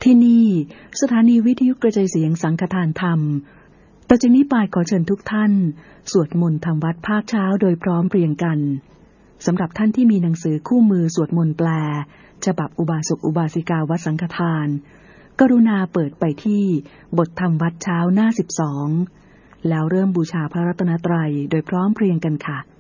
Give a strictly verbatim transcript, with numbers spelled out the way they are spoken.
ที่นี่สถานีวิทยุกระจายเสียงสังฆทานธรรมต่อจากนี้ไปขอเชิญทุกท่านสวดมนต์ทำวัดภาคเช้าโดยพร้อมเพรียงกันสำหรับท่านที่มีหนังสือคู่มือสวดมนต์แปลฉบับอุบาสกอุบาสิกาวัดสังฆทานกรุณาเปิดไปที่บทธรรมวัดเช้าหน้าสิบสองแล้วเริ่มบูชาพระรัตนตรัยโดยพร้อมเพรียงกันค่ะ